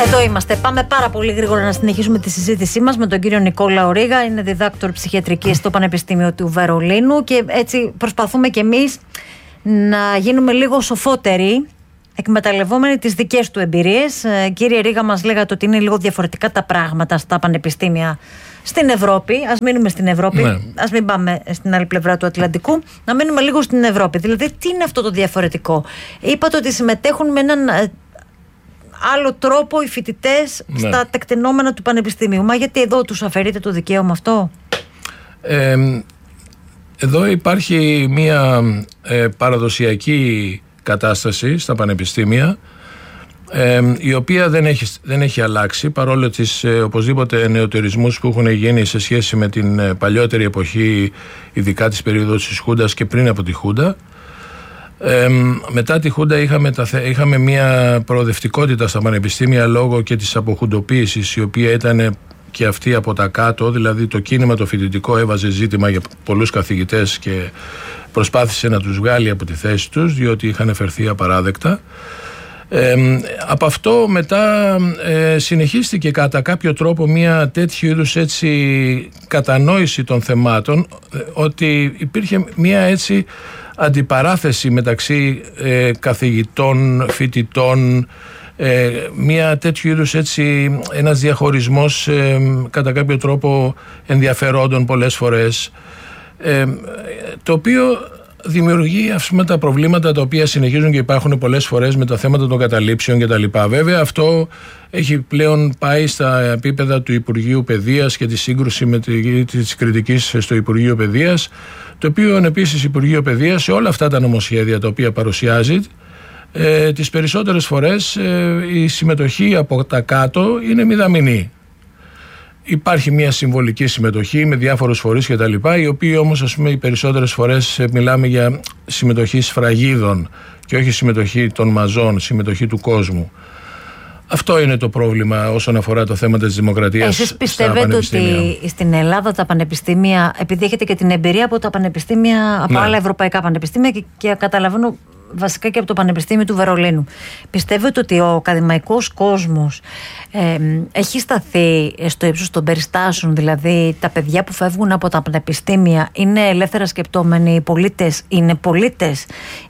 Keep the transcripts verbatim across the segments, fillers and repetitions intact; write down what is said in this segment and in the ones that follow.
Εδώ είμαστε. Πάμε πάρα πολύ γρήγορα να συνεχίσουμε τη συζήτησή μας με τον κύριο Νικόλαο Ρήγα. Είναι διδάκτορ ψυχιατρικής στο Πανεπιστήμιο του Βερολίνου και έτσι προσπαθούμε κι εμείς να γίνουμε λίγο σοφότεροι, εκμεταλλευόμενοι τις δικές του εμπειρίες. Κύριε Ρήγα, μας λέγατε ότι είναι λίγο διαφορετικά τα πράγματα στα πανεπιστήμια στην Ευρώπη. Ας μείνουμε στην Ευρώπη, ναι. Ας μην πάμε στην άλλη πλευρά του Ατλαντικού. Να μείνουμε λίγο στην Ευρώπη. Δηλαδή, τι είναι αυτό το διαφορετικό? Είπατε ότι συμμετέχουν με έναν άλλο τρόπο οι φοιτητές, ναι, στα τεκτενόμενα του πανεπιστήμιου. Μα γιατί εδώ τους αφαιρείτε το δικαίωμα αυτό? Ε, εδώ υπάρχει μια ε, παραδοσιακή κατάσταση στα πανεπιστήμια, ε, η οποία δεν έχει, δεν έχει αλλάξει, παρόλο τις ε, οπωσδήποτε νεωτερισμούς που έχουν γίνει σε σχέση με την ε, παλιότερη εποχή, ειδικά της περίοδου της Χούντας και πριν από τη Χούντα. Ε, μετά τη Χούντα είχαμε, τα, είχαμε μια προοδευτικότητα στα πανεπιστήμια λόγω και της αποχουντοποίησης, η οποία ήταν και αυτή από τα κάτω, δηλαδή το κίνημα το φοιτητικό έβαζε ζήτημα για πολλούς καθηγητές και προσπάθησε να τους βγάλει από τη θέση τους, διότι είχαν φερθεί απαράδεκτα. Ε, από αυτό μετά ε, συνεχίστηκε κατά κάποιο τρόπο μια τέτοιου είδους έτσι κατανόηση των θεμάτων, ε, ότι υπήρχε μια έτσι αντιπαράθεση μεταξύ ε, καθηγητών, φοιτητών, ε, μια τέτοιου είδους έτσι ένας διαχωρισμός ε, κατά κάποιο τρόπο ενδιαφερόντων πολλές φορές, ε, το οποίο δημιουργεί αυτά τα προβλήματα τα οποία συνεχίζουν και υπάρχουν πολλές φορές με τα θέματα των καταλήψεων κτλ. Βέβαια αυτό έχει πλέον πάει στα επίπεδα του Υπουργείου Παιδείας και τη σύγκρουση με τη, της κριτικής στο Υπουργείο Παιδείας, το οποίο επίσης Υπουργείο Παιδείας σε όλα αυτά τα νομοσχέδια τα οποία παρουσιάζει, ε, τις περισσότερες φορές ε, η συμμετοχή από τα κάτω είναι μηδαμινή. Υπάρχει μια συμβολική συμμετοχή με διάφορους φορείς και τα λοιπά, οι οποίοι όμως, ας πούμε, οι περισσότερες φορές μιλάμε για συμμετοχή σφραγίδων και όχι συμμετοχή των μαζών, συμμετοχή του κόσμου. Αυτό είναι το πρόβλημα όσον αφορά το θέμα της δημοκρατίας. Εσείς πιστεύετε ότι στην Ελλάδα τα πανεπιστήμια, επειδή έχετε και την εμπειρία από τα πανεπιστήμια, από, ναι, άλλα ευρωπαϊκά πανεπιστήμια και, και καταλαβαίνω βασικά και από το Πανεπιστήμιο του Βερολίνου, πιστεύετε ότι ο ακαδημαϊκός κόσμος ε, έχει σταθεί στο ύψος των περιστάσεων? Δηλαδή τα παιδιά που φεύγουν από τα πανεπιστήμια είναι ελεύθερα σκεπτόμενοι πολίτες, είναι πολίτες,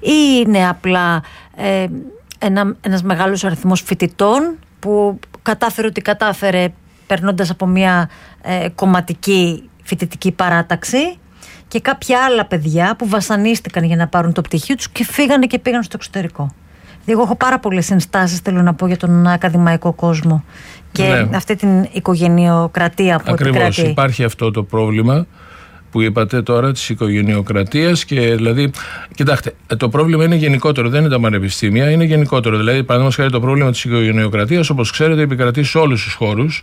ή είναι απλά ε, ένα, ένας μεγάλος αριθμός φοιτητών που κατάφερε ότι κατάφερε περνώντας από μια ε, κομματική φοιτητική παράταξη, και κάποια άλλα παιδιά που βασανίστηκαν για να πάρουν το πτυχίο τους και φύγανε και πήγαν στο εξωτερικό? Εγώ έχω πάρα πολλές ενστάσεις, θέλω να πω, για τον ακαδημαϊκό κόσμο και, ναι, αυτή την οικογενειοκρατία που επικρατεί. Ακριβώς, υπάρχει αυτό το πρόβλημα που είπατε τώρα της οικογενειοκρατίας, και δηλαδή, κοιτάξτε, το πρόβλημα είναι γενικότερο, δεν είναι τα πανεπιστήμια, είναι γενικότερο. Δηλαδή, παραδείγματος χάρη, το πρόβλημα της οικογενειοκρατίας, όπως ξέρετε, επικρατεί σε όλους τους χώρους.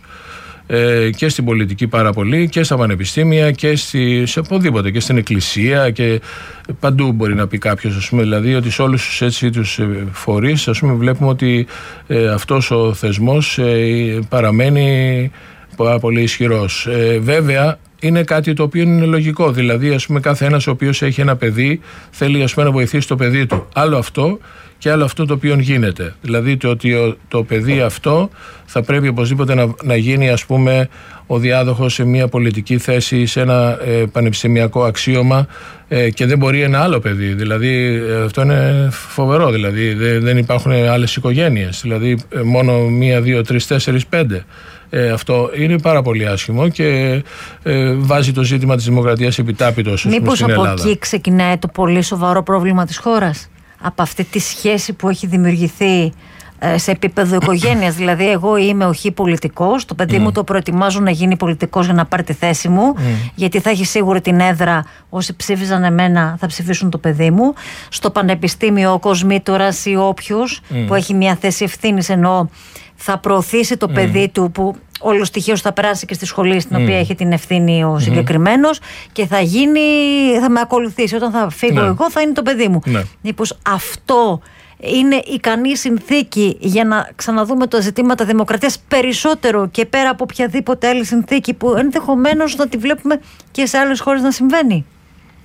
Ε, και στην πολιτική πάρα πολύ και στα πανεπιστήμια και στη, σε οπουδήποτε, και στην εκκλησία και παντού μπορεί να πει κάποιος, ας πούμε, δηλαδή ότι σε όλους τους, έτσι, τους φορείς, ας πούμε, βλέπουμε ότι ε, αυτός ο θεσμός ε, παραμένει πάρα πολύ ισχυρός. Ε, βέβαια είναι κάτι το οποίο είναι λογικό, δηλαδή, ας πούμε, κάθε ένας ο οποίος έχει ένα παιδί θέλει, ας πούμε, να βοηθήσει το παιδί του. Άλλο αυτό και άλλο αυτό το οποίο γίνεται. Δηλαδή το ότι το παιδί αυτό θα πρέπει οπωσδήποτε να, να γίνει, ας πούμε, ο διάδοχος σε μια πολιτική θέση, σε ένα ε, πανεπιστημιακό αξίωμα, ε, και δεν μπορεί ένα άλλο παιδί. Δηλαδή ε, αυτό είναι φοβερό. Δηλαδή δε, δεν υπάρχουν άλλες οικογένειες. Δηλαδή ε, μόνο μία, δύο, τρεις, τέσσερις, πέντε. Ε, αυτό είναι πάρα πολύ άσχημο και ε, βάζει το ζήτημα της δημοκρατίας επιτάπητος στην Ελλάδα. Μήπως από εκεί ξεκινάει το πολύ σοβαρό πρόβλημα της χώρας? Από αυτή τη σχέση που έχει δημιουργηθεί ε, σε επίπεδο οικογένειας. Δηλαδή, εγώ είμαι ο χι πολιτικός, το παιδί mm. μου το προετοιμάζω να γίνει πολιτικός για να πάρει τη θέση μου, mm. γιατί θα έχει σίγουρη την έδρα. Όσοι ψήφιζαν εμένα θα ψηφίσουν το παιδί μου. Στο πανεπιστήμιο, ο κοσμήτορας ή όποιος mm. που έχει μια θέση ευθύνης, εννοώ, θα προωθήσει το mm. παιδί του, που όλος τυχαίως θα περάσει και στη σχολή στην mm. οποία έχει την ευθύνη ο συγκεκριμένος, mm. και θα γίνει, θα με ακολουθήσει. Όταν θα φύγω, ναι, εγώ, θα είναι το παιδί μου. Ναι. Μήπως αυτό είναι ικανή συνθήκη για να ξαναδούμε τα ζητήματα δημοκρατίας περισσότερο και πέρα από οποιαδήποτε άλλη συνθήκη που ενδεχομένως να τη βλέπουμε και σε άλλες χώρες να συμβαίνει?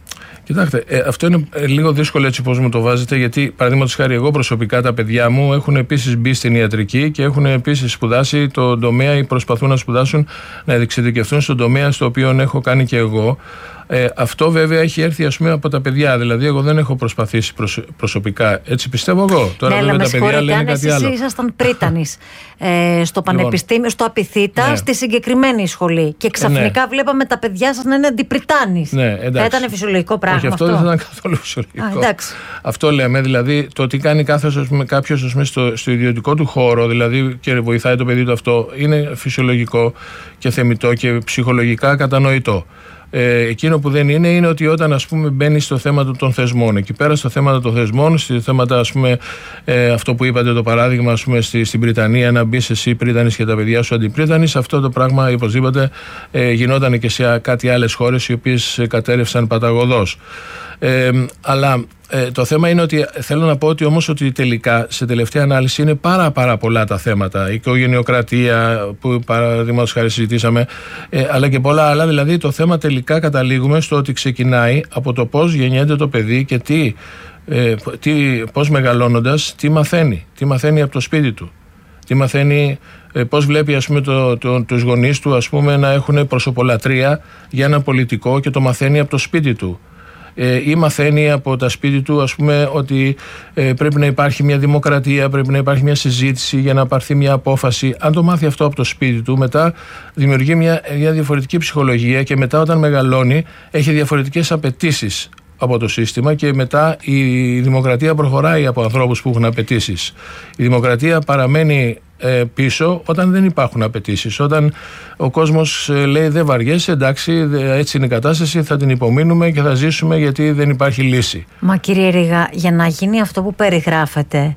Κοιτάξτε, ε, αυτό είναι ε, λίγο δύσκολο έτσι πώς μου το βάζετε, γιατί παραδείγματος χάρη εγώ προσωπικά τα παιδιά μου έχουν επίσης μπει στην ιατρική και έχουν επίσης σπουδάσει τον τομέα ή προσπαθούν να σπουδάσουν, να εξειδικευτούν στον τομέα στο οποίο έχω κάνει και εγώ. Ε, αυτό βέβαια έχει έρθει ας πούμε από τα παιδιά. Δηλαδή, εγώ δεν έχω προσπαθήσει προσ, προσωπικά. Έτσι πιστεύω εγώ. Τώρα, ναι, βέβαια, αλλά τα παιδιά λένε κάτι άλλο. Εσείς ήσασταν πρίτανης ε, στο πανεπιστήμιο, στο Απιθύτα, ναι. στη συγκεκριμένη σχολή. Και ξαφνικά ναι. βλέπαμε τα παιδιά σας να είναι αντιπριτάνης. Ναι, θα ήταν φυσιολογικό πράγμα? Όχι, αυτό, αυτό δεν θα ήταν καθόλου φυσιολογικό. Α, αυτό λέμε. Δηλαδή, το τι κάνει κάποιο στο, στο ιδιωτικό του χώρο, δηλαδή και βοηθάει το παιδί του αυτό, είναι φυσιολογικό και θεμιτό και ψυχολογικά κατανοητό. Ε, εκείνο που δεν είναι είναι ότι όταν ας πούμε μπαίνει στο θέμα των θεσμών, εκεί πέρα στο θέμα των θεσμών, στη θέματα ας πούμε ε, αυτό που είπατε το παράδειγμα ας πούμε στη, στην Βρυτανία, να μπει εσύ πρίτανης και τα παιδιά σου αντιπρίτανης, αυτό το πράγμα οπωσδήποτε ε, γινόταν και σε κάτι άλλες χώρες οι οποίες κατέρευσαν παταγωδώς. Ε, αλλά ε, το θέμα είναι ότι θέλω να πω ότι όμως ότι τελικά σε τελευταία ανάλυση είναι πάρα πάρα πολλά τα θέματα, η οικογενειοκρατία που παραδείγματος χάρη συζητήσαμε, ε, αλλά και πολλά άλλα. Δηλαδή το θέμα τελικά καταλήγουμε στο ότι ξεκινάει από το πώς γεννιέται το παιδί και τι, ε, τι, πώς μεγαλώνοντας τι μαθαίνει, τι μαθαίνει από το σπίτι του, τι μαθαίνει, ε, πώς βλέπει ας πούμε το, το, τους γονείς του ας πούμε να έχουν προσωπολατρία για ένα πολιτικό και το μαθαίνει από το σπίτι του. Ε, ή μαθαίνει από τα σπίτι του ας πούμε ότι ε, πρέπει να υπάρχει μια δημοκρατία, πρέπει να υπάρχει μια συζήτηση για να πάρθει μια απόφαση. Αν το μάθει αυτό από το σπίτι του, μετά δημιουργεί μια, μια διαφορετική ψυχολογία και μετά όταν μεγαλώνει έχει διαφορετικές απαιτήσεις από το σύστημα και μετά η δημοκρατία προχωράει από ανθρώπους που έχουν απαιτήσεις. Η δημοκρατία παραμένει ε, πίσω όταν δεν υπάρχουν απαιτήσεις. Όταν ο κόσμος ε, λέει δεν βαριέσαι, εντάξει, έτσι είναι η κατάσταση, θα την υπομείνουμε και θα ζήσουμε γιατί δεν υπάρχει λύση. Μα κύριε Ρήγα, για να γίνει αυτό που περιγράφετε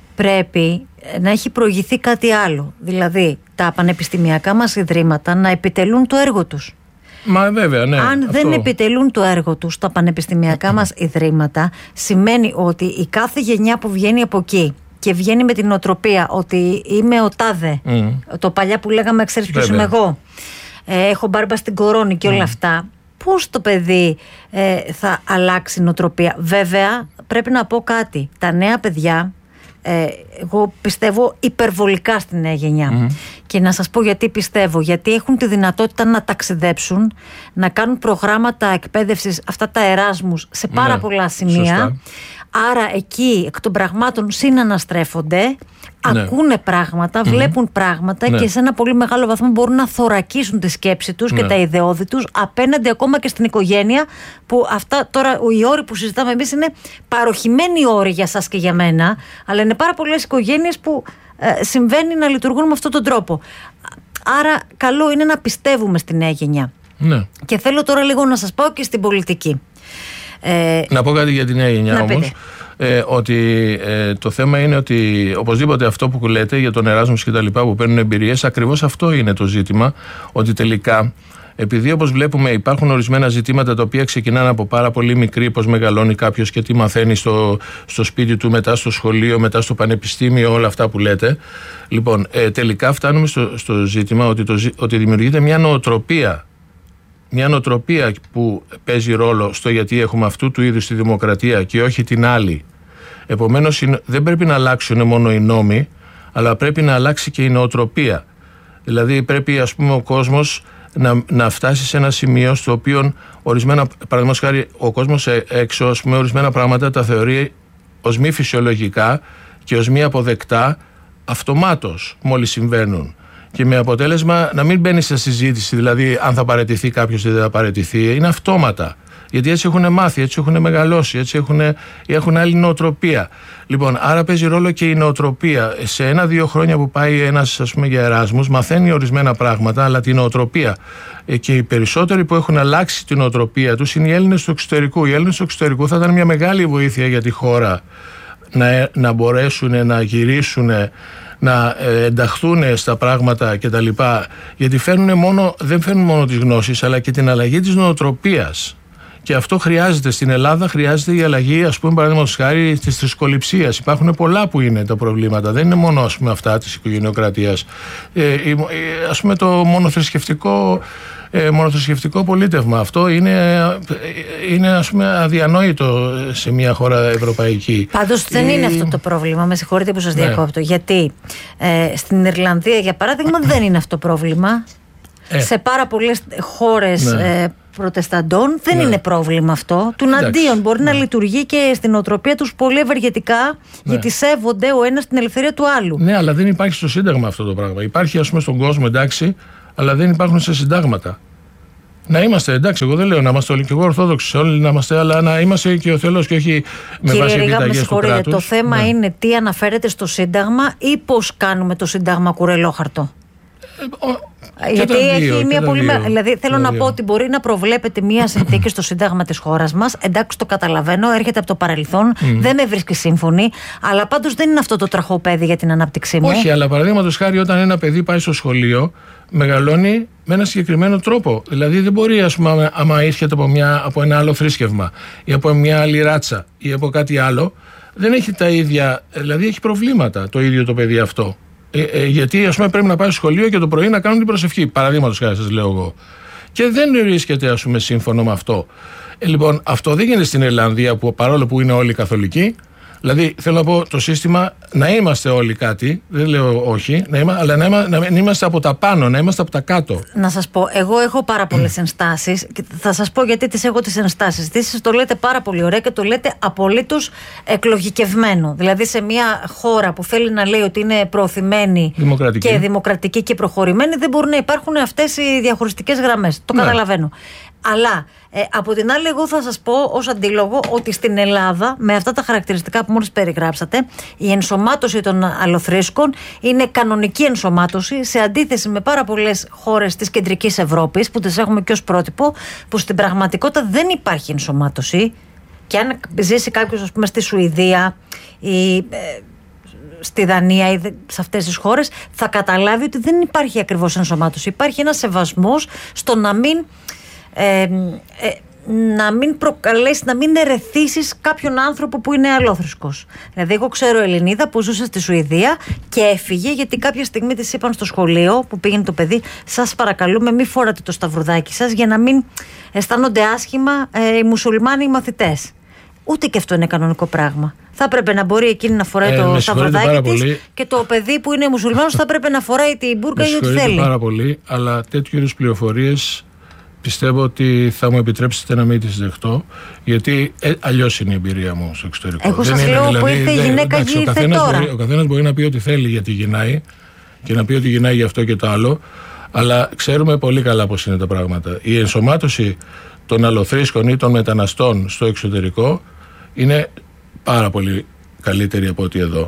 πρέπει να έχει προηγηθεί κάτι άλλο. Δηλαδή τα πανεπιστημιακά μας ιδρύματα να επιτελούν το έργο τους. Μα βέβαια, ναι. Αν αυτό... δεν επιτελούν το έργο τους τα πανεπιστημιακά μας ιδρύματα, σημαίνει ότι η κάθε γενιά που βγαίνει από εκεί και βγαίνει με την νοοτροπία ότι είμαι ο τάδε, mm. το παλιά που λέγαμε ξέρεις ποιος είμαι εγώ, ε, έχω μπάρμπα στην κορώνη και όλα mm. αυτά, πώς το παιδί ε, θα αλλάξει νοοτροπία? Βέβαια πρέπει να πω κάτι, τα νέα παιδιά, Ε, εγώ πιστεύω υπερβολικά στη νέα γενιά. Mm-hmm. Και να σας πω γιατί πιστεύω. Γιατί έχουν τη δυνατότητα να ταξιδέψουν, να κάνουν προγράμματα εκπαίδευσης, αυτά τα εράσμους σε πάρα ναι, πολλά σημεία. Σωστά. Άρα εκεί εκ των πραγμάτων συναναστρέφονται, ναι. ακούνε πράγματα, mm-hmm. βλέπουν πράγματα ναι. και σε ένα πολύ μεγάλο βαθμό μπορούν να θωρακίσουν τη σκέψη τους ναι. και τα ιδεώδη τους απέναντι ακόμα και στην οικογένεια, που αυτά τώρα οι όροι που συζητάμε εμείς είναι παροχημένοι όροι για σας και για μένα, αλλά είναι πάρα πολλές οικογένειες που ε, συμβαίνει να λειτουργούν με αυτόν τον τρόπο. Άρα καλό είναι να πιστεύουμε στη νέα γενιά. Ναι. Και θέλω τώρα λίγο να σας πάω και στην πολιτική. Ε, να πω κάτι για τη νέα γενιά όμως. Ε, ότι ε, το θέμα είναι ότι οπωσδήποτε αυτό που λέτε για τον Εράσμους και τα λοιπά που παίρνουν εμπειρίες, ακριβώς αυτό είναι το ζήτημα, ότι τελικά επειδή όπως βλέπουμε υπάρχουν ορισμένα ζητήματα τα οποία ξεκινάνε από πάρα πολύ μικρή, πώς μεγαλώνει κάποιος και τι μαθαίνει στο, στο σπίτι του, μετά στο σχολείο, μετά στο πανεπιστήμιο, όλα αυτά που λέτε. Λοιπόν, ε, τελικά φτάνουμε στο, στο ζήτημα ότι, το, ότι δημιουργείται μια νοοτροπία Μια νοοτροπία που παίζει ρόλο στο γιατί έχουμε αυτού του είδους τη δημοκρατία και όχι την άλλη. Επομένως δεν πρέπει να αλλάξουν μόνο οι νόμοι, αλλά πρέπει να αλλάξει και η νοοτροπία. Δηλαδή πρέπει ας πούμε ο κόσμος να, να φτάσει σε ένα σημείο στο οποίο ορισμένα, παραδείγματος χάρη, ο κόσμος έξω ας πούμε, ορισμένα πράγματα τα θεωρεί ως μη φυσιολογικά και ως μη αποδεκτά αυτομάτως μόλις συμβαίνουν. Και με αποτέλεσμα να μην μπαίνει σε συζήτηση, δηλαδή αν θα παραιτηθεί κάποιος ή δεν θα παραιτηθεί. Είναι αυτόματα. Γιατί έτσι έχουν μάθει, έτσι έχουν μεγαλώσει, έτσι έχουν, έχουν άλλη νοοτροπία. Λοιπόν, άρα παίζει ρόλο και η νοοτροπία. Σε ένα-δύο χρόνια που πάει ένας, ας πούμε, για Εράσμους, μαθαίνει ορισμένα πράγματα, αλλά την νοοτροπία. Και οι περισσότεροι που έχουν αλλάξει την νοοτροπία τους είναι οι Έλληνες του εξωτερικού. Οι Έλληνες του εξωτερικού θα ήταν μια μεγάλη βοήθεια για τη χώρα να, να μπορέσουν να γυρίσουν, να ενταχθούν στα πράγματα κτλ. Γιατί φέρνουν μόνο, δεν φέρνουν μόνο τις γνώσεις, αλλά και την αλλαγή της νοοτροπίας. Και αυτό χρειάζεται στην Ελλάδα, χρειάζεται η αλλαγή, ας πούμε, παραδείγματος χάρη της θρησκοληψίας. Υπάρχουν πολλά που είναι τα προβλήματα. Δεν είναι μόνο, ας πούμε, αυτά της οικογενειοκρατίας. Ε, ε, ας πούμε, το μονοθρησκευτικό, ε, μονοθρησκευτικό πολίτευμα. Αυτό είναι, είναι, ας πούμε, αδιανόητο σε μια χώρα ευρωπαϊκή. Πάντως δεν ε, είναι αυτό το πρόβλημα. Με συγχωρείτε που σας ναι. διακόπτω. Γιατί ε, στην Ιρλανδία, για παράδειγμα, δεν είναι αυτό το πρόβλημα. Ε. Σε πάρα πολλές χώρες ναι. ε, προτεσταντών δεν ναι. είναι πρόβλημα αυτό. Τουναντίον μπορεί ναι. να λειτουργεί και στην νοοτροπία τους πολύ ευεργετικά, ναι. γιατί σέβονται ο ένας την ελευθερία του άλλου. Ναι, αλλά δεν υπάρχει στο Σύνταγμα αυτό το πράγμα. Υπάρχει, ας πούμε, στον κόσμο, εντάξει, αλλά δεν υπάρχουν σε συντάγματα. Να είμαστε, εντάξει, εγώ δεν λέω να είμαστε όλοι και εγώ Ορθόδοξοι, όλοι να είμαστε, αλλά να είμαστε και ο Θεός και όχι με Κύριε βάση Ρήγα, επιταγές του κράτους. Το θέμα ναι. είναι τι αναφέρεται στο Σύνταγμα ή πώς κάνουμε το Σύνταγμα κουρελόχαρτο. Ε, ο... Γιατί δύο, έχει μια πολύ μεγάλη. Δηλαδή, θέλω να δύο. πω ότι μπορεί να προβλέπεται μια συνθήκη στο Σύνταγμα της χώρας μας. Εντάξει, το καταλαβαίνω, έρχεται από το παρελθόν, mm. δεν με βρίσκει σύμφωνη, αλλά πάντως δεν είναι αυτό το τραχοπέδι για την ανάπτυξή μου. Όχι, αλλά παραδείγματος χάρη, όταν ένα παιδί πάει στο σχολείο, μεγαλώνει με ένα συγκεκριμένο τρόπο. Δηλαδή, δεν μπορεί, ας πούμε, άμα έρχεται από, μια, από ένα άλλο θρήσκευμα ή από μια άλλη ράτσα ή από κάτι άλλο, δεν έχει τα ίδια. Δηλαδή, έχει προβλήματα το ίδιο το παιδί αυτό. Ε, ε, γιατί, ας πούμε, πρέπει να πάει στο σχολείο και το πρωί να κάνουν την προσευχή. Παραδείγματος χάρη, σας λέω εγώ. Και δεν βρίσκεται, ας πούμε, σύμφωνο με αυτό. Ε, λοιπόν, αυτό δεν γίνεται στην Ιρλανδία, που παρόλο που είναι όλοι καθολικοί. Δηλαδή, θέλω να πω το σύστημα να είμαστε όλοι κάτι, δεν λέω όχι, να είμα, αλλά να, είμα, να είμαστε από τα πάνω, να είμαστε από τα κάτω. Να σας πω, εγώ έχω πάρα πολλές ενστάσεις και θα σας πω γιατί τις έχω τις ενστάσεις. Εσείς το λέτε πάρα πολύ ωραία και το λέτε απολύτως εκλογικευμένο. Δηλαδή, σε μια χώρα που θέλει να λέει ότι είναι προωθημένη δημοκρατική. και δημοκρατική και προχωρημένη, δεν μπορούν να υπάρχουν αυτές οι διαχωριστικές γραμμές. Το ναι. καταλαβαίνω. Αλλά ε, από την άλλη, εγώ θα σας πω ως αντίλογο ότι στην Ελλάδα, με αυτά τα χαρακτηριστικά που μόλις περιγράψατε, η ενσωμάτωση των αλλοθρήσκων είναι κανονική ενσωμάτωση, σε αντίθεση με πάρα πολλές χώρες της κεντρικής Ευρώπης, που τις έχουμε και ως πρότυπο, που στην πραγματικότητα δεν υπάρχει ενσωμάτωση. Και αν ζήσει κάποιος, ας πούμε, στη Σουηδία ή ε, στη Δανία ή σε αυτές τις χώρες, θα καταλάβει ότι δεν υπάρχει ακριβώς ενσωμάτωση. Υπάρχει ένας σεβασμός στο να μην. Ε, ε, να μην προκαλέσει, να μην ερεθίσεις κάποιον άνθρωπο που είναι αλλόθρησκος. Δηλαδή, εγώ ξέρω Ελληνίδα που ζούσε στη Σουηδία και έφυγε γιατί κάποια στιγμή της είπαν στο σχολείο που πήγαινε το παιδί, σας παρακαλούμε μη φοράτε το σταυρουδάκι σας για να μην αισθάνονται άσχημα ε, οι μουσουλμάνοι οι μαθητές. Ούτε και αυτό είναι κανονικό πράγμα. Θα έπρεπε να μπορεί εκείνη να φοράει ε, το σταυρουδάκι της και το παιδί που είναι μουσουλμάνος θα έπρεπε να φοράει την μπουρκα ή ό,τι θέλει. Πάρα πολύ, αλλά τέτοιου είδους πληροφορίες πιστεύω ότι θα μου επιτρέψετε να μην τις δεχτώ, γιατί ε, αλλιώς είναι η εμπειρία μου στο εξωτερικό. Εγώ σας λέω δηλαδή, που ήρθε η γυναίκα και ήρθε τώρα. Μπορεί, ο καθένας μπορεί να πει ό,τι θέλει γιατί γυνάει και να πει ότι γυνάει για αυτό και το άλλο, αλλά ξέρουμε πολύ καλά πώς είναι τα πράγματα. Η ενσωμάτωση των αλλοθρήσκων ή των μεταναστών στο εξωτερικό είναι πάρα πολύ καλύτερη από ό,τι εδώ.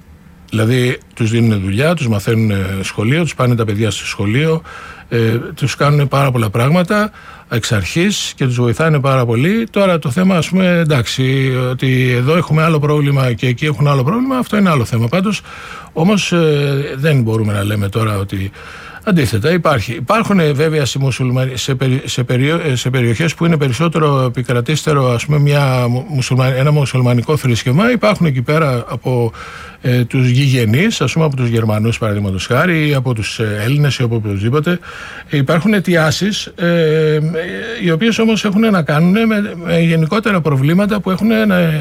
Δηλαδή τους δίνουν δουλειά, τους μαθαίνουν σχολείο, τους πάνε τα παιδιά στο σχολείο, ε, τους κάνουν πάρα πολλά πράγματα εξ αρχής και τους βοηθάνε πάρα πολύ. Τώρα το θέμα, ας πούμε, εντάξει, ότι εδώ έχουμε άλλο πρόβλημα και εκεί έχουν άλλο πρόβλημα, αυτό είναι άλλο θέμα. Πάντως, όμως ε, δεν μπορούμε να λέμε τώρα ότι αντίθετα υπάρχει. Υπάρχουν βέβαια σε, μουσουλμα... σε, περι... σε, περιο... σε περιοχές που είναι περισσότερο επικρατήστερο, ας πούμε, μια μουσουλμα... ένα μουσουλμανικό θρήσκευμα. Υπάρχουν εκεί πέρα από ε, τους γηγενείς, ας πούμε από τους Γερμανούς παραδείγματος χάρη, ή από τους Έλληνες ή από οποιοδήποτε. Υπάρχουν αιτιάσεις ε, οι οποίες όμως έχουν να κάνουν με, με γενικότερα προβλήματα που, έχουν, ε,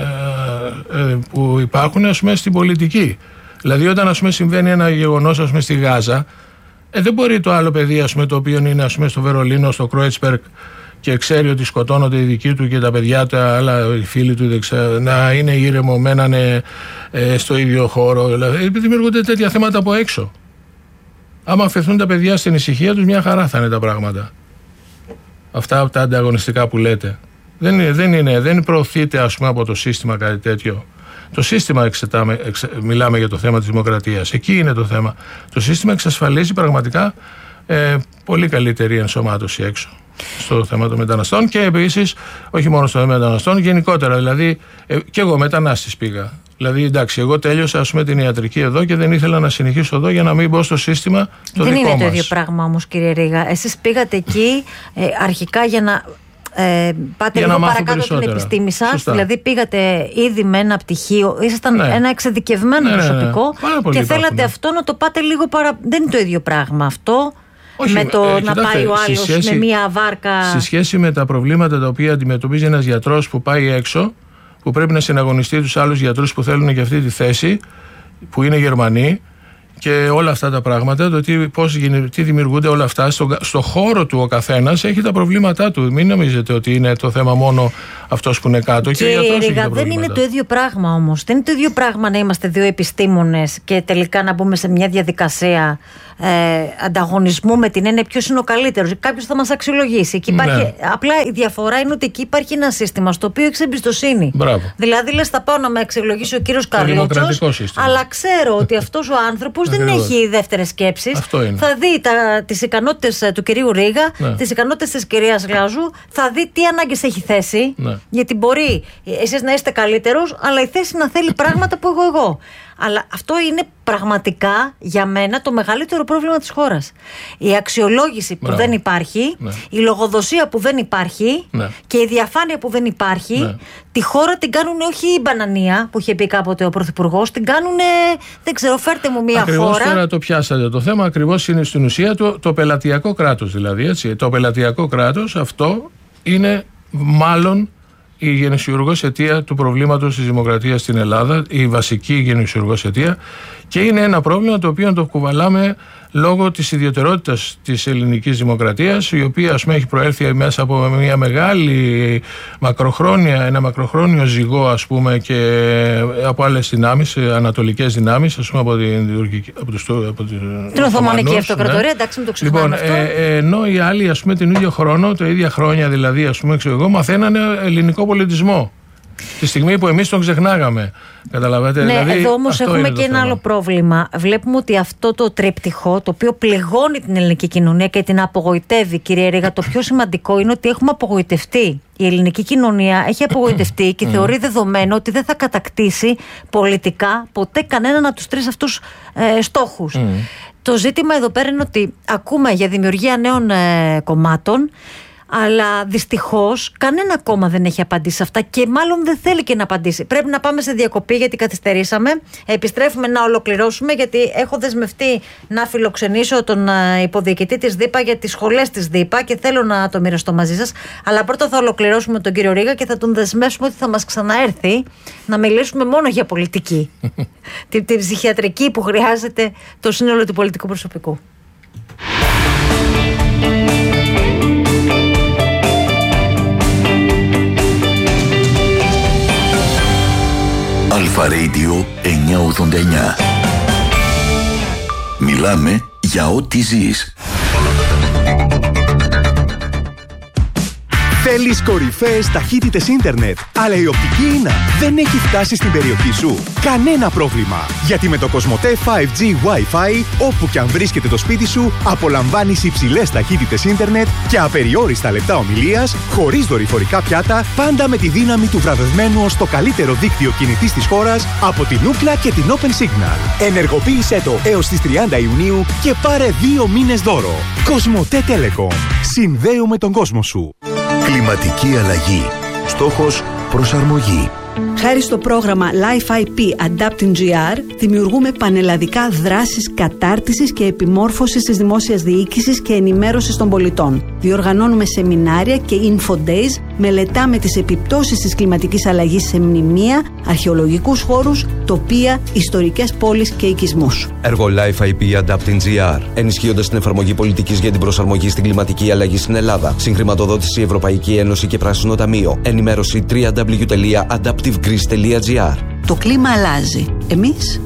ε, που υπάρχουν, ας πούμε, στην πολιτική. Δηλαδή όταν, ας πούμε, συμβαίνει ένα γεγονός, ας πούμε, στη Γάζα, Ε, δεν μπορεί το άλλο παιδί, ας πούμε, το οποίο είναι, ας πούμε, στο Βερολίνο, στο Κρόιτσπεργκ και ξέρει ότι σκοτώνονται οι δικοί του και τα παιδιά, τα άλλα, οι φίλοι του, δεν ξέρω, να είναι ήρεμο, μένανε ε, στο ίδιο χώρο. Δηλαδή, δημιουργούνται τέτοια θέματα από έξω. Άμα αφαιθούν τα παιδιά στην ησυχία τους, μια χαρά θα είναι τα πράγματα. Αυτά από τα ανταγωνιστικά που λέτε. Δεν είναι, δεν, είναι, δεν προωθείται, ας πούμε, από το σύστημα κάτι τέτοιο. Το σύστημα εξετάμε, εξε, μιλάμε για το θέμα της δημοκρατίας. Εκεί είναι το θέμα. Το σύστημα εξασφαλίζει πραγματικά ε, πολύ καλύτερη ενσωμάτωση έξω στο θέμα των μεταναστών και επίσης όχι μόνο στο θέμα των μεταναστών, γενικότερα. Δηλαδή, ε, και εγώ μετανάστης πήγα. Δηλαδή, εντάξει, εγώ τέλειωσα, ας πούμε, την ιατρική εδώ και δεν ήθελα να συνεχίσω εδώ για να μην μπω στο σύστημα το δεν δικό μας. Δεν είναι το ίδιο πράγμα όμως, κύριε Ρήγα. Εσείς πήγατε εκεί ε, αρχικά για να Ε, πάτε λίγο παρακάτω την επιστήμη σας, δηλαδή πήγατε ήδη με ένα πτυχίο, ήσασταν ναι. ένα εξειδικευμένο ναι, προσωπικό ναι, ναι. και θέλατε ναι. αυτό να το πάτε λίγο παρα... Δεν είναι το ίδιο πράγμα αυτό. Όχι, με το ε, να κοιτάτε, πάει ο άλλος σχέση, με μία βάρκα. Σε σχέση με τα προβλήματα τα οποία αντιμετωπίζει ένας γιατρός που πάει έξω, που πρέπει να συναγωνιστεί τους άλλους γιατρούς που θέλουν για αυτή τη θέση, που είναι Γερμανοί, και όλα αυτά τα πράγματα, το τι, πώς, τι δημιουργούνται όλα αυτά, στο, στο χώρο του ο καθένας έχει τα προβλήματά του. Μην νομίζετε ότι είναι το θέμα μόνο αυτός που είναι κάτω. Και, και ο γιατρός Ρίγα, δεν είναι το ίδιο πράγμα όμως. Δεν είναι το ίδιο πράγμα να είμαστε δύο επιστήμονες και τελικά να μπούμε σε μια διαδικασία ε, ανταγωνισμού με την έννοια ποιος είναι ο καλύτερος. Κάποιος θα μας αξιολογήσει. Και υπάρχει, ναι. Απλά η διαφορά είναι ότι εκεί υπάρχει ένα σύστημα στο οποίο έχεις εμπιστοσύνη. Μπράβο. Δηλαδή, λες, θα πάω να με αξιολογήσει ο κύριος Καρλότσος, αλλά ξέρω ότι αυτός ο άνθρωπος δεν έχει δεύτερες σκέψεις. Θα δει τα, τις ικανότητες του κυρίου Ρίγα, ναι. τις ικανότητες της κυρίας Λάζου, θα δει τι ανάγκες έχει θέση. Ναι. Γιατί μπορεί εσείς να είστε καλύτερος, αλλά η θέση να θέλει πράγματα που έχω εγώ. Αλλά αυτό είναι πραγματικά για μένα το μεγαλύτερο πρόβλημα της χώρας. Η αξιολόγηση που Μπράβο. δεν υπάρχει, ναι. η λογοδοσία που δεν υπάρχει ναι. και η διαφάνεια που δεν υπάρχει. Ναι. Τη χώρα την κάνουν όχι η μπανανία που είχε πει κάποτε ο Πρωθυπουργός, την κάνουν, δεν ξέρω, φέρτε μου μια ακριβώς χώρα. Τώρα το πιάσατε το θέμα, ακριβώς είναι στην ουσία το, το πελατειακό κράτος, δηλαδή, έτσι. Το πελατειακό κράτος, αυτό είναι μάλλον η γενεσιουργός αιτία του προβλήματος της δημοκρατίας στην Ελλάδα, η βασική γενεσιουργός αιτία, και είναι ένα πρόβλημα το οποίο το κουβαλάμε λόγω της ιδιαιτερότητας της ελληνικής δημοκρατίας, η οποία, ας πούμε, έχει προέλθει μέσα από μια μεγάλη μακροχρόνια, ένα μακροχρόνιο ζυγό, ας πούμε, και από άλλες δυνάμεις, ανατολικές δυνάμεις, ας πούμε, από την, από τους, από την Οθωμανική Αυτοκρατορία, ναι. εντάξει, μην το ξεχνάμε λοιπόν, αυτό. Ε, ε, ενώ οι άλλοι, ας πούμε, την ίδιο χρόνο, το ίδια χρόνια δηλαδή, ας πούμε, ξέρω εγώ, μαθαίνανε ελληνικό πολιτισμό. Τη στιγμή που εμείς τον ξεχνάγαμε. Καταλαβαίνετε. Ναι, δηλαδή, εδώ όμως έχουμε και ένα θέμα. άλλο πρόβλημα. Βλέπουμε ότι αυτό το τρίπτυχο, το οποίο πληγώνει την ελληνική κοινωνία και την απογοητεύει, κύριε Ρίγα, το πιο σημαντικό είναι ότι έχουμε απογοητευτεί. Η ελληνική κοινωνία έχει απογοητευτεί και θεωρεί δεδομένο ότι δεν θα κατακτήσει πολιτικά ποτέ κανέναν από τους τρεις αυτούς ε, στόχους. Mm. Το ζήτημα εδώ πέρα είναι ότι ακούμε για δημιουργία νέων ε, κομμάτων, αλλά δυστυχώς κανένα κόμμα δεν έχει απαντήσει σε αυτά και μάλλον δεν θέλει και να απαντήσει. Πρέπει να πάμε σε διακοπή γιατί καθυστερήσαμε. Επιστρέφουμε να ολοκληρώσουμε, γιατί έχω δεσμευτεί να φιλοξενήσω τον υποδιοικητή της ΔΥΠΑ για τις σχολές της ΔΥΠΑ και θέλω να το μοιραστώ μαζί σας. Αλλά πρώτα θα ολοκληρώσουμε τον κύριο Ρίγα και θα τον δεσμεύσουμε ότι θα μας ξαναέρθει να μιλήσουμε μόνο για πολιτική. την, την ψυχιατρική που χρειάζεται το σύνολο του πολιτικού προσωπικού. Αλφα Radio εννιακόσια ογδόντα εννιά. Μιλάμε για ό,τι ζεις. Θέλεις κορυφαίες ταχύτητες ίντερνετ, αλλά η οπτική ίνα δεν έχει φτάσει στην περιοχή σου? Κανένα πρόβλημα, γιατί με το Κοσμοτέ φάιβ τζι Wi-Fi, όπου και αν βρίσκεται το σπίτι σου, απολαμβάνεις υψηλές ταχύτητες ίντερνετ και απεριόριστα λεπτά ομιλίας, χωρίς δορυφορικά πιάτα, πάντα με τη δύναμη του βραβευμένου ως το καλύτερο δίκτυο κινητής της χώρας από την Ookla και την Open Signal. Ενεργοποίησέ το έως τις τριάντα Ιουνίου και πάρε δύο μήνες δώρο. Κοσμοτέ Telecom. Συνδέουμε τον κόσμο σου. Κλιματική αλλαγή. Στόχος προσαρμογή. Χάρη στο πρόγραμμα Life άι πι Adapting τζι αρ, δημιουργούμε πανελλαδικά δράσεις κατάρτισης και επιμόρφωσης της δημόσιας διοίκησης και ενημέρωσης των πολιτών. Διοργανώνουμε σεμινάρια και info days, μελετάμε τις επιπτώσεις της κλιματικής αλλαγής σε μνημεία, αρχαιολογικούς χώρους, τοπία, ιστορικές πόλεις και οικισμούς. Έργο Life άι πι Adapting τζι αρ, ενισχύοντας την εφαρμογή πολιτικής για την προσαρμογή στην κλιματική αλλαγή στην Ελλάδα. Συγχρηματοδότηση Ευρωπαϊκή Ένωση και Πράσινο Ταμείο. Ενημέρωση double-u double-u double-u τελεία adaptive greece τελεία τζι αρ. Το κλίμα αλλάζει. Εμείς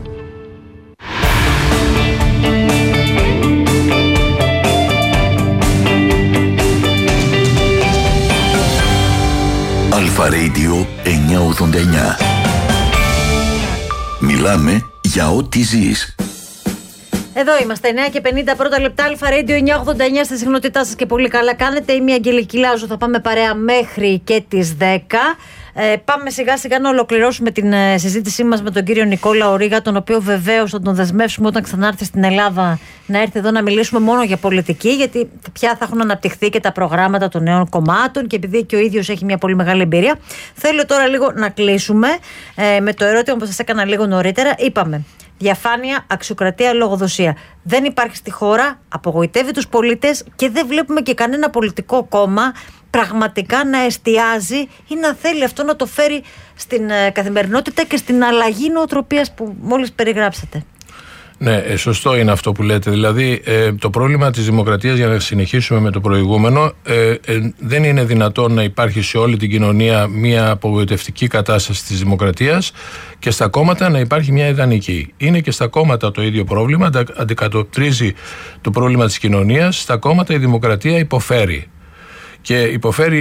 Αλφα Radio εννιακόσια ογδόντα εννιά. Μιλάμε για ό,τι ζεις. Εδώ είμαστε, εννιά και πενήντα πρώτα λεπτά, Αλφα Radio εννιακόσια ογδόντα εννιά στη συχνότητά σας και πολύ καλά κάνετε. Είμαι η Αγγελική Λάζου, θα πάμε παρέα μέχρι και τις δέκα. Ε, πάμε σιγά σιγά να ολοκληρώσουμε την ε, συζήτησή μας με τον κύριο Νικόλα Ορίγα, τον οποίο βεβαίως θα τον δεσμεύσουμε όταν ξανάρθει στην Ελλάδα να έρθει εδώ να μιλήσουμε μόνο για πολιτική, γιατί πια θα έχουν αναπτυχθεί και τα προγράμματα των νέων κομμάτων και επειδή και ο ίδιος έχει μια πολύ μεγάλη εμπειρία. Θέλω τώρα λίγο να κλείσουμε ε, με το ερώτημα που σας έκανα λίγο νωρίτερα. Είπαμε διαφάνεια, αξιοκρατία, λογοδοσία. Δεν υπάρχει στη χώρα, απογοητεύει τους πολίτες και δεν βλέπουμε και κανένα πολιτικό κόμμα πραγματικά να εστιάζει ή να θέλει αυτό να το φέρει στην ε, καθημερινότητα και στην αλλαγή νοοτροπίας που μόλις περιγράψατε. Ναι, ε, σωστό είναι αυτό που λέτε. Δηλαδή, ε, το πρόβλημα της δημοκρατίας, για να συνεχίσουμε με το προηγούμενο, ε, ε, δεν είναι δυνατόν να υπάρχει σε όλη την κοινωνία μια απογοητευτική κατάσταση της δημοκρατίας και στα κόμματα να υπάρχει μια ιδανική. Είναι και στα κόμματα το ίδιο πρόβλημα, αντικατοπτρίζει το πρόβλημα της κοινωνίας. Στα κόμματα η δημοκρατία υποφέρει. Και υποφέρει